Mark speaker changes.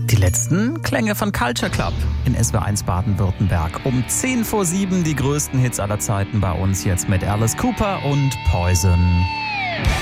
Speaker 1: Die letzten Klänge von Culture Club in SWR1 Baden-Württemberg. Um 6:10 die größten Hits aller Zeiten bei uns jetzt mit Alice Cooper und Poison.